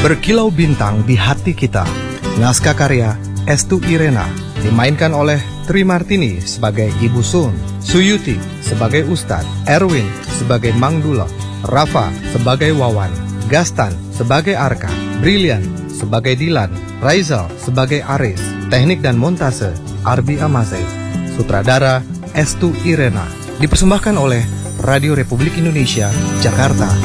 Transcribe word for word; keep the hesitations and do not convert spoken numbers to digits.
Berkilau bintang di hati kita. Naskah karya Estu Irena, dimainkan oleh Tri Martini sebagai Ibu Sun, Suyuti sebagai Ustadz, Erwin sebagai Mang Dulot, Rafa sebagai Wawan, Gaston sebagai Arka, Brilian sebagai Dilan, Raizal sebagai Aris. Teknik dan montase Arbi Amase. Sutradara Estu Irena. Dipersembahkan oleh Radio Republik Indonesia, Jakarta.